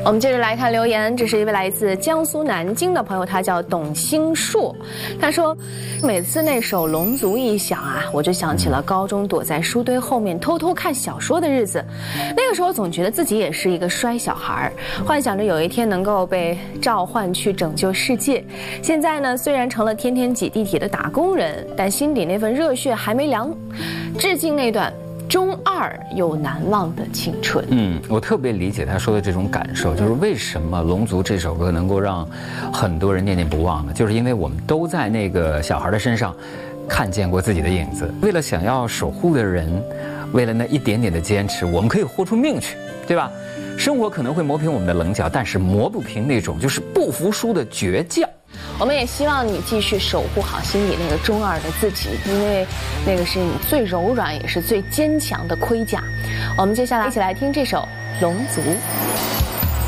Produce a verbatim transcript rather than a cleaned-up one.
我们接着来看留言，这是一位来自江苏南京的朋友，他叫董兴硕。他说，每次那首《龙族》一响啊，我就想起了高中躲在书堆后面偷偷看小说的日子。那个时候总觉得自己也是一个衰小孩，幻想着有一天能够被召唤去拯救世界。现在呢，虽然成了天天挤地铁的打工人，但心底那份热血还没凉。致敬那段中二又难忘的青春。 嗯，我特别理解他说的这种感受，就是为什么《龙族》这首歌能够让很多人念念不忘呢？就是因为我们都在那个小孩的身上看见过自己的影子。为了想要守护的人，为了那一点点的坚持，我们可以豁出命去，对吧？生活可能会磨平我们的棱角，但是磨不平那种就是不服输的倔强。 我们也希望你继续守护好心里那个中二的自己，因为那个是你最柔软也是最坚强的盔甲。我们接下来一起来听这首《龙族》。